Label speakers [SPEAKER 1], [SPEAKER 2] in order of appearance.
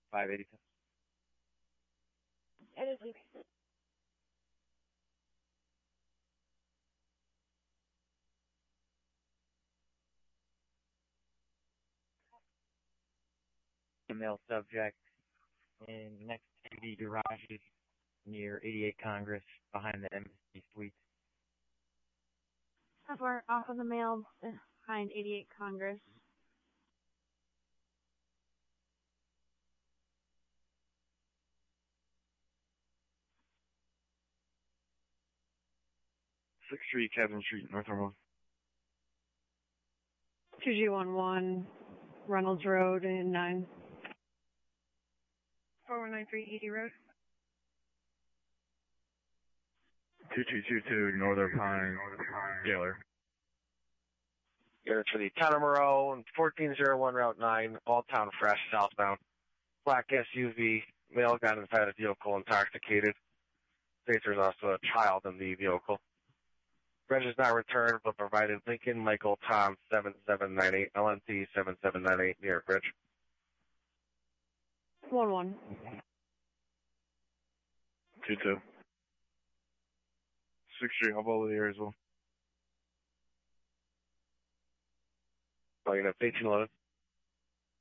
[SPEAKER 1] 582.
[SPEAKER 2] Editing.
[SPEAKER 1] Male subject in next to the garages near 88 Congress behind the Embassy Suites.
[SPEAKER 2] How far off of the male behind 88 Congress?
[SPEAKER 3] Sixth Street, Cabin Street, North Ormond.
[SPEAKER 2] 2G11, Reynolds Road, and 9. 4193 Edie Road.
[SPEAKER 3] 2222, Northern Pine, Gaylor.
[SPEAKER 4] Units for the town of Moreau and 1401 Route 9, all town fresh, southbound. Black SUV, male got inside the vehicle intoxicated. States there's also a child in the vehicle. Reg is not returned, but provided Lincoln Michael Tom 7798, LNT 7798, New York Bridge.
[SPEAKER 2] 11.
[SPEAKER 3] 22. 6th Street, how about with the air as well?
[SPEAKER 4] Units 1811.